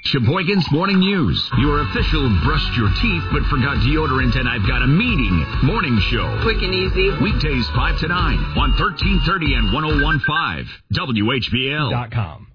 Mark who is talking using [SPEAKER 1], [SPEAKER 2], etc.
[SPEAKER 1] Sheboygan's Morning News. Your official brushed your teeth but forgot deodorant and I've got a meeting morning show.
[SPEAKER 2] Quick and easy.
[SPEAKER 1] Weekdays 5 to 9 on 1330 and 1015 WHBL.com.